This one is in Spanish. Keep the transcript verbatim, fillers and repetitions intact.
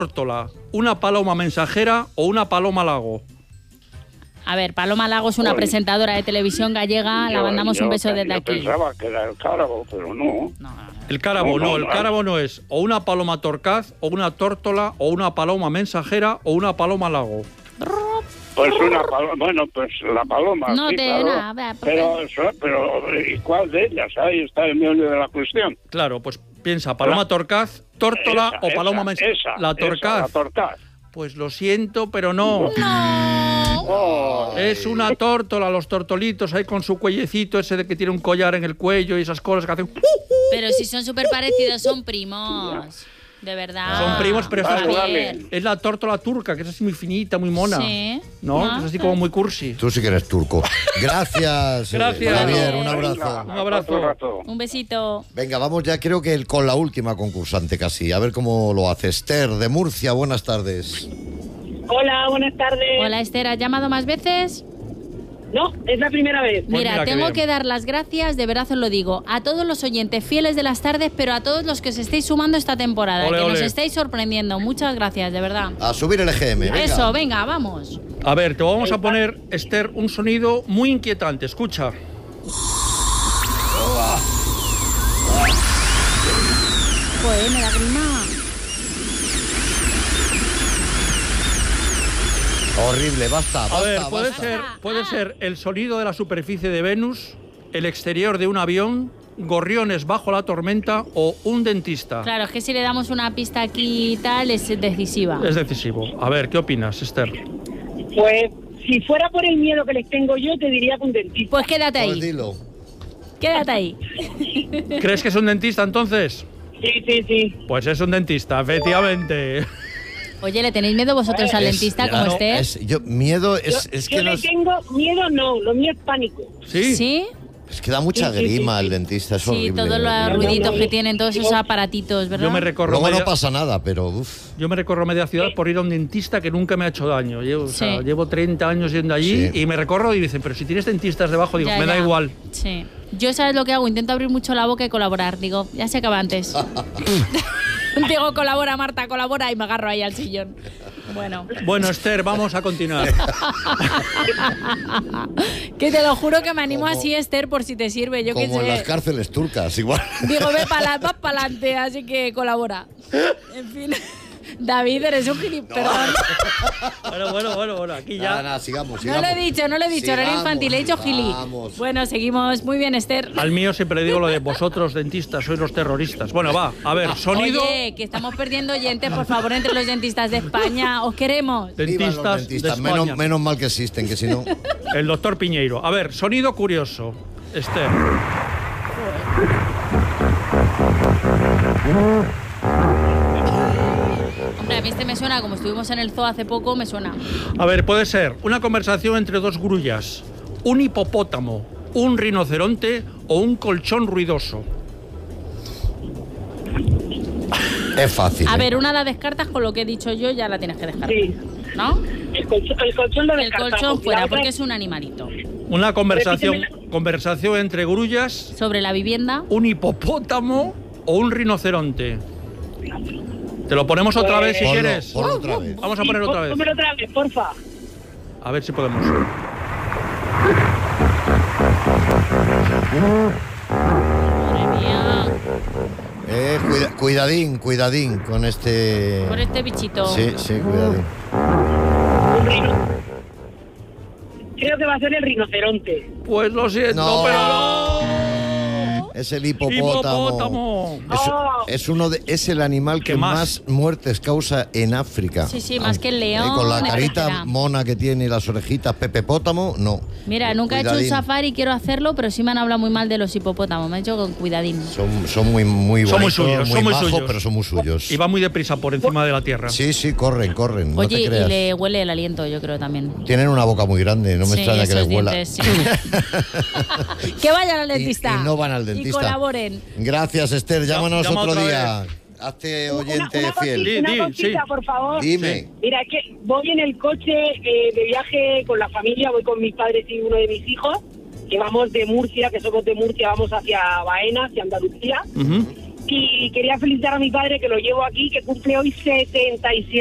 tórtola, una paloma mensajera o una paloma lago? A ver, Paloma Lago es una presentadora de televisión gallega, Yo, la mandamos yo, un beso desde yo aquí. pensaba que era el cárabo, pero no. No, no. El cárabo No, no, no, el no. cárabo no es o una paloma torcaz, o una tórtola, o una paloma mensajera, o una paloma lago. Pues una paloma, bueno, pues la paloma, No sí, te claro. nada, porque- Pero, eso- pero, ¿y cuál de ellas? Ahí está el meollo de la cuestión. Claro, pues piensa, paloma La- torcaz, tórtola Esa, o paloma esa, mensajera. esa, La esa, torcaz. la torcaz. Pues lo siento, pero no. Oh, Es una tórtola, los tortolitos ahí con su cuellecito ese de que tiene un collar en el cuello y esas cosas que hacen... Pero si son súper parecidos, son primos. De verdad. Son primos, pero esta Vale, es, vale. es la tórtola turca, que es así muy finita, muy mona. Sí. ¿No? Ah, Que es así como muy cursi. Tú sí que eres turco. Gracias, eh, Gracias. Javier, un venga, abrazo. Un abrazo. otro rato. Un besito. Venga, vamos ya creo que el- con la última concursante casi. A ver cómo lo hace. Esther, de Murcia, buenas tardes. Hola, buenas tardes. Hola, Esther, ¿has llamado más veces? No, es la primera vez. Pues Mira, mira qué tengo bien. que dar las gracias, de verdad os lo digo, a todos los oyentes fieles de las tardes, pero a todos los que os estáis sumando esta temporada, Ole, que nos ole. estáis sorprendiendo. Muchas gracias, de verdad. A subir el E G M. Venga. Eso, venga, vamos. A ver, te vamos a poner, Esther, un sonido muy inquietante. Escucha. Pues me da grima. Horrible, basta, basta, A ver, puede basta. ser, puede ser el sonido de la superficie de Venus, el exterior de un avión, gorriones bajo la tormenta o un dentista. Claro, es que si le damos una pista aquí y tal, es decisiva. Es decisivo. A ver, ¿qué opinas, Esther? Pues si fuera por el miedo que les tengo yo, te diría que un dentista. Pues quédate Pues ahí, dilo. quédate ahí. ¿Crees que es un dentista entonces? Sí, sí, sí. Pues es un dentista, efectivamente. Oye, ¿le tenéis miedo vosotros al Es- dentista ya como no, Esther? es- yo, miedo es, yo es yo que le nos- tengo miedo, no, lo mío es pánico. ¿Sí? ¿Sí? es que da mucha Sí, sí, sí, grima sí. el dentista, es Sí, horrible. todos los horrible. ruiditos que tienen, todos esos aparatitos, ¿verdad? Yo me recorro Luego media, no pasa nada, pero uff. yo me recorro media ciudad por ir a un dentista que nunca me ha hecho daño. Llevo, o sea, Sí. llevo treinta años yendo allí Sí. y me recorro y dicen, pero si tienes dentistas debajo, digo, Ya, me da ya. igual. Sí. Yo, ¿sabes lo que hago? Intento abrir mucho la boca y colaborar. Digo, ya se acaba antes. Digo, colabora, Marta, colabora, y me agarro ahí al sillón. Bueno. Bueno, Esther, vamos a continuar. Que te lo juro que me animo Como- así, Esther, por si te sirve. Yo qué Como en las sé. cárceles turcas, igual. Digo, ve para vas para adelante, así que colabora. En fin. David, eres un gilipollas. Perdón. Bueno, bueno, bueno, bueno, aquí ya. Nada, nada, sigamos, No sigamos. lo he dicho, no lo he dicho, era Sigamos, infantil, he dicho gili. sigamos. Bueno, seguimos. Muy bien, Esther. Al mío siempre le digo lo de vosotros, dentistas, sois los terroristas. Bueno, va, a ver, sonido. Oye, que estamos perdiendo oyentes, por favor, entre los dentistas de España. Os queremos. Vivan los Dentistas, dentistas. de Menos, España. menos mal que existen, que si no... El doctor Piñeiro. A ver, sonido curioso. Esther. Hombre, a mí este me suena, como estuvimos en el zoo hace poco, me suena. A ver, puede ser una conversación entre dos grullas, un hipopótamo, un rinoceronte o un colchón ruidoso. Es fácil. A ¿eh? ver, una la descartas con lo que he dicho yo, ya la tienes que descartar. Sí. ¿No? El colchón, el colchón lo El descartamos. colchón Y fuera, la otra- porque es un animalito. Una conversación, Repíteme conversación entre grullas, Sobre la vivienda. un hipopótamo o un rinoceronte. Te lo ponemos otra Pues- vez si Ponlo, quieres. ponlo otra vez. Vamos a Sí, poner pon- otra vez. pónmelo otra vez, porfa. A ver si podemos. Madre mía. Eh, cuida- cuidadín, cuidadín con este... Por este bichito. Sí, sí, cuidadín. Un rino. Creo que va a ser el rinoceronte. Pues lo siento, No. pero no. Es el hipopótamo. Hipopótamo. Es, Oh. es uno de, es el animal que ¿Qué más? más? muertes causa en África. Sí, sí, más que el Eh, león, con la etcétera. carita mona que tiene y las orejitas pepepótamo, no. Mira, nunca he hecho un Cuidadín. safari, quiero hacerlo, pero sí me han hablado muy mal de los hipopótamos. Me han dicho con cuidadín. Son, son muy, muy Son muy bonitos, suyos, son muy majos, suyos. pero son muy suyos. Y va muy deprisa por encima de la tierra. Sí, sí, corren, corren, no Oye, te y creas. le huele el aliento, yo creo también. Tienen una boca muy grande, no me Sí, extraña que esos les huela. dientes, sí. Que vayan al Y- dentista. y no van al dentista. Y colaboren. Gracias, Esther. Llámanos llama otro otra día. Hazte oyente una, una fiel. cosita, Di, una di, cosita, sí. por favor. Dime. Mira, es que voy en el coche eh, de viaje con la familia, voy con mis padres y uno de mis hijos, que vamos de Murcia, que somos de Murcia, vamos hacia Baena, hacia Andalucía. Ujú. Y quería felicitar a mi padre, que lo llevo aquí, que cumple hoy setenta y siete